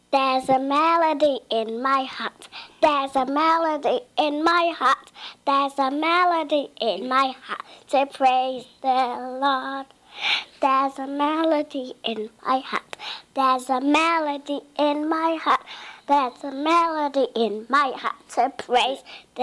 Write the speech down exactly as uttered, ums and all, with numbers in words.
There's a melody in my heart. There's a melody in my heart. There's a melody in my heart to praise the Lord. There's a melody in my heart. There's a melody in my heart. There's a melody in my heart to praise the